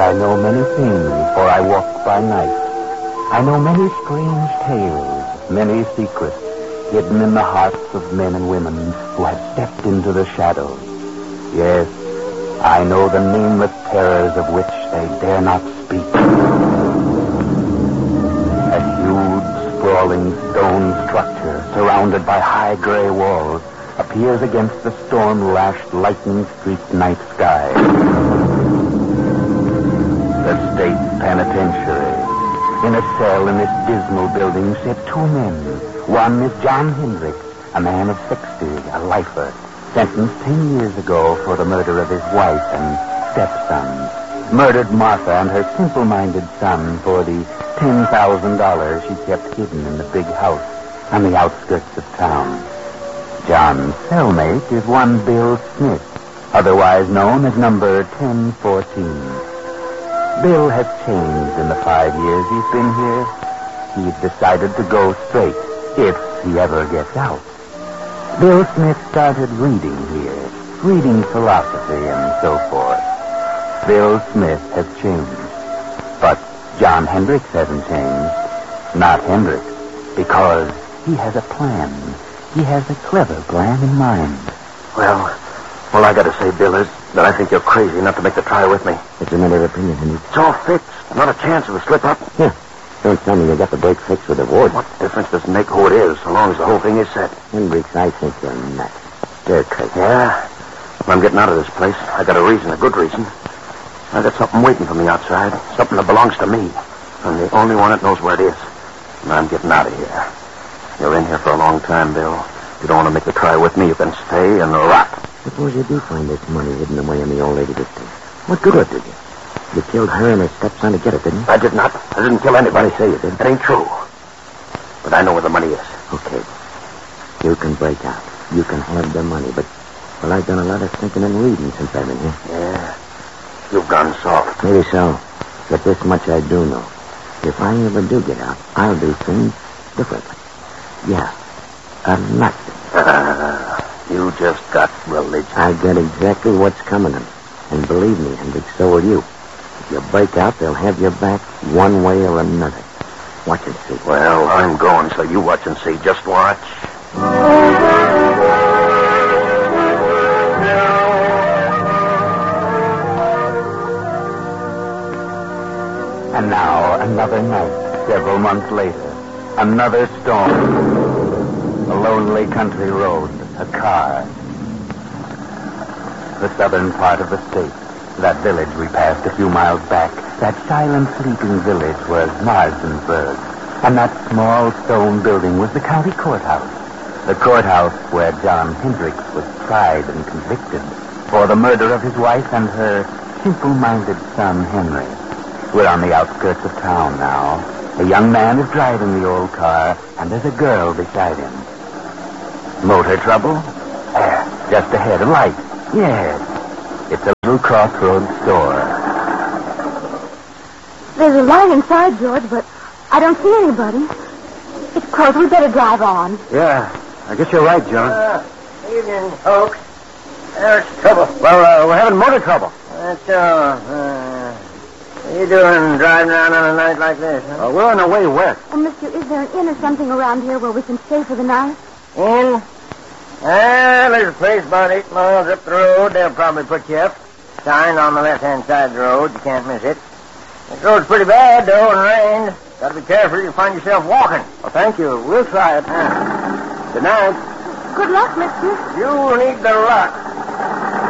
And I know many things, for I walk by night. I know many strange tales, many secrets, hidden in the hearts of men and women who have stepped into the shadows. Yes, I know the nameless terrors of which they dare not speak. A huge, sprawling stone structure surrounded by high gray walls appears against the storm-lashed, lightning-streaked night sky. The state penitentiary. In a cell in this dismal building sit two men. One is John Hendricks, a man of 60, a lifer, sentenced 10 years ago for the murder of his wife and stepson. Murdered Martha and her simple-minded son for the $10,000 she kept hidden in the big house on the outskirts of town. John's cellmate is one Bill Smith, otherwise known as number 1014. Bill has changed in the 5 years he's been here. He's decided to go straight, if he ever gets out. Bill Smith started reading here, reading philosophy and so forth. Bill Smith has changed. But John Hendricks hasn't changed. Not Hendricks, because he has a plan. He has a clever plan in mind. Well, all I gotta say, Bill, is that I think you're crazy enough to make the trial with me. It's a matter of opinion, Hendricks. It's all fixed. Not a chance of a slip-up. Yeah. Don't tell me you got the break fixed with the ward. What difference does it make who it is, so long as the whole thing is set? Hendricks, I think you're nuts. You're crazy. Yeah? When I'm getting out of this place, I got a reason, a good reason. I got something waiting for me outside. Something that belongs to me. I'm the only one that knows where it is. And I'm getting out of here. You're in here for a long time, Bill. If you don't want to make the trial with me, you can stay and rot. Suppose you do find this money hidden away in the old lady's estate. What good did you? You killed her and her stepson to get it, didn't you? I did not. I didn't kill anybody. Say you did. It ain't true. But I know where the money is. Okay. You can break out. You can have the money, but... Well, I've done a lot of thinking and reading since I've been here. Yeah. You've gone soft. Maybe so. But this much I do know. If I ever do get out, I'll do things differently. Yeah. A lot. You just got religion. I got exactly what's coming to me. And believe me, Hendricks, so will you. If you break out, they'll have your back one way or another. Watch and see. Well, I'm going, so you watch and see. Just watch. And now, another night, several months later. Another storm. A lonely country road. A car. The southern part of the state. That village we passed a few miles back. That silent, sleeping village was Marsdenburg. And that small stone building was the county courthouse. The courthouse where John Hendricks was tried and convicted for the murder of his wife and her simple-minded son, Henry. We're on the outskirts of town now. A young man is driving the old car, and there's a girl beside him. Motor trouble? There, just ahead, a light. Yes. It's a little crossroads store. There's a light inside, George, but I don't see anybody. It's closed. We better drive on. Yeah, I guess you're right, John. Evening, folks. There's trouble. Well, we're having motor trouble. That's all. What are you doing driving around on a night like this, huh? We're on our way west. Oh, mister, is there an inn or something around here where we can stay for the night? In? There's a place about 8 miles up the road. They'll probably put you up. Sign on the left-hand side of the road. You can't miss it. This road's pretty bad, though, and rained. Got to be careful. You'll find yourself walking. Well, thank you. We'll try it. Good night. Good luck, mister. You need the luck.